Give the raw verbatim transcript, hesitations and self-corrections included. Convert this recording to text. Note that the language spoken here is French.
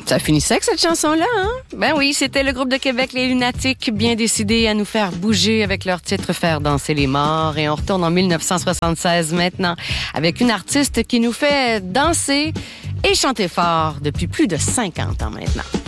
Ça finissait avec cette chanson-là, hein? Ben oui, c'était le groupe de Québec, les Lunatiques, bien décidés à nous faire bouger avec leur titre « Faire danser les morts ». Et on retourne en dix-neuf cent soixante-seize maintenant, avec une artiste qui nous fait danser et chanter fort depuis plus de cinquante ans maintenant.